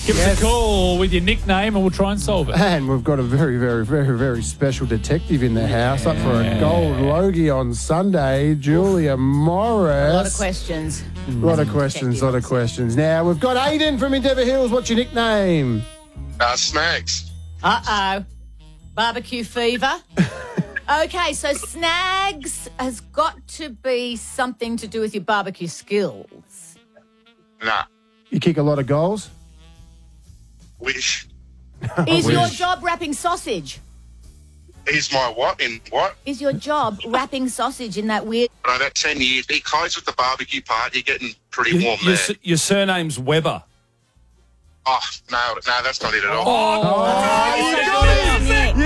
Give us a call with your nickname and we'll try and solve it. And we've got a very, very, very, very special detective in the house up for a gold Logie on Sunday, Julia Morris. A lot of questions. Lot of questions. Now, we've got Aiden from Endeavour Hills. What's your nickname? Snags. Uh-oh. Barbecue fever. Okay, so Snags has got to be something to do with your barbecue skills. Nah. You kick a lot of goals? Wish. Is your job wrapping sausage? Is my what? In what? Is your job wrapping sausage in that weird... I know that 10 years. Be close with the barbecue part. You're getting pretty warm there. Your surname's Weber. Oh, no, that's not it at all. Oh, you got it!